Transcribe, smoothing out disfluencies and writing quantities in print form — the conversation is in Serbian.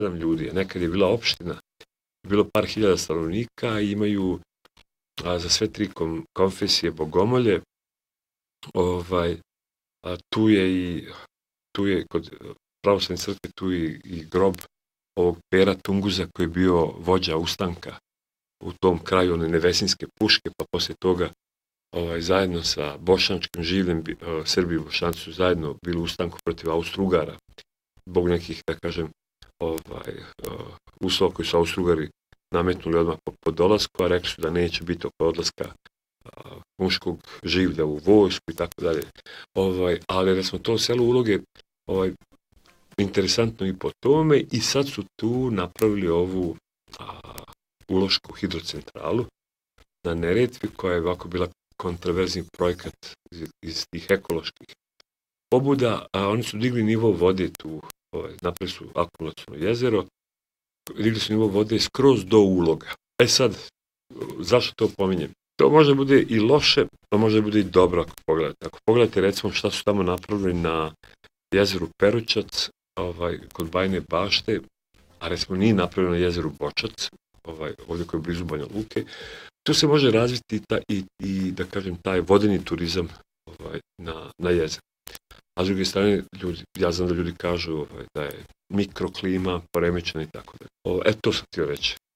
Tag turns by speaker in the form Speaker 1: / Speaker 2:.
Speaker 1: 7 ljudi, a nekad je bila opština, bilo par hiljada stanovnika i imaju za sve 3 konfesije bogomolje. Tu je kod pravoslavne crkve tu i grob ovog Pera Tunguza koji je bio vođa ustanka u tom kraju, one Nevesinske puške, pa poslije toga zajedno sa bošnjačkim življem, Srbi i Bošnjaci su zajedno bili u ustanku protiv Austro-Ugara, zbog nekih, da kažem, uslova koji su Austro-Ugari nametnuli odmah po dolasku, a rekli su da neće biti oko odlaska muškog življa u vojsku i tako dalje. Ali recimo to selo Uloge interesantno i po tome i sad su tu napravili ovu ulošku hidrocentralu na Neretvi koja je ovako bila kontroverzni projekat iz tih ekoloških pobuda, a oni su digli nivo vode tu, napravili su akumulaciono jezero, digli su nivo vode skroz do Uloga. Sad, zašto to pominjem? To može bude i loše, to može bude i dobro ako pogledate. Ako pogledate recimo šta su tamo napravili na jezeru Perućac, kod Bajine Bašte, a recimo nije napravljeno na jezeru Bočac, ovdje koji je blizu Banja Luke, tu se može razviti i da kažem, taj vodeni turizam na jezeru. A s druge strane, ja znam da ljudi kažu da je mikroklima poremećena i tako dalje. To sam htio reći.